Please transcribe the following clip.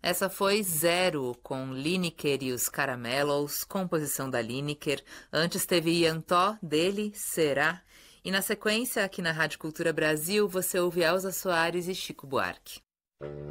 Essa foi Zero, com Lineker e os Caramelos, composição da Lineker. Antes teve Ian Tó, dele, Será. E na sequência, aqui na Rádio Cultura Brasil, você ouve Elza Soares e Chico Buarque.